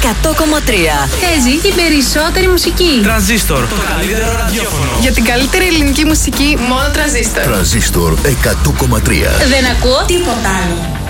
100,3. Παίζει η περισσότερη μουσική. Τρανζίστορ, το καλύτερο ραδιόφωνο. Για την καλύτερη ελληνική μουσική, μόνο Τρανζίστορ. Τρανζίστορ 100,3. Δεν ακούω Τίποτα άλλο.